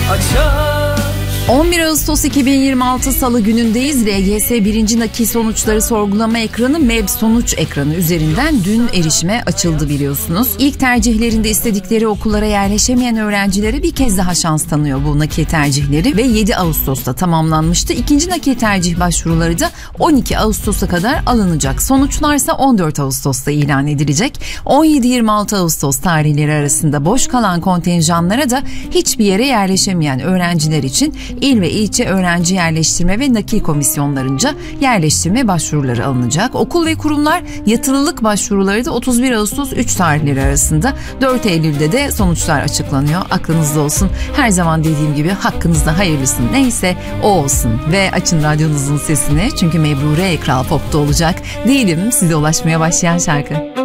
açar. 11 Ağustos 2026 Salı günündeyiz. LGS 1. nakil sonuçları sorgulama ekranı MEB sonuç ekranı üzerinden dün erişime açıldı biliyorsunuz. İlk tercihlerinde istedikleri okullara yerleşemeyen öğrencilere bir kez daha şans tanıyor bu nakil tercihleri ve 7 Ağustos'ta tamamlanmıştı. İkinci nakil tercih başvuruları da 12 Ağustos'a kadar alınacak. Sonuçlarsa 14 Ağustos'ta ilan edilecek. 17-26 Ağustos tarihleri arasında boş kalan kontenjanlara da hiçbir yere yerleşemeyen öğrenciler için İl ve ilçe öğrenci yerleştirme ve nakil komisyonlarınca yerleştirme başvuruları alınacak. Okul ve kurumlar yatırılık başvuruları da 31 Ağustos 3 tarihleri arasında, 4 Eylül'de de sonuçlar açıklanıyor. Aklınızda olsun. Her zaman dediğim gibi hakkınızda hayırlısı neyse o olsun. Ve açın radyonuzun sesini, çünkü Mebrure Kral Pop'ta olacak. Değilim size ulaşmaya başlayan şarkı.